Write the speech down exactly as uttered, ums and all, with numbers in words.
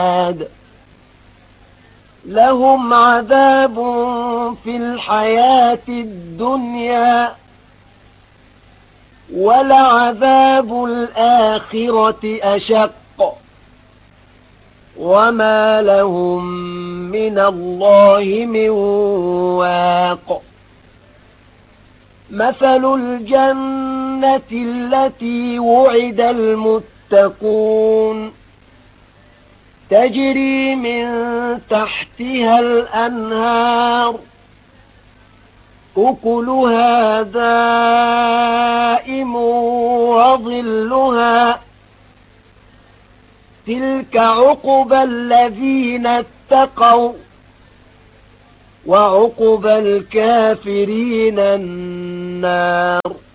لهم عذاب في الحياة الدنيا ولعذاب الآخرة أشق وما لهم من الله من واق مثل الجنة التي وعد المتقون تجري من تحتها الأنهار أكلها دائم وظلها تلك عقبى الذين اتقوا وعقبى الكافرين النار.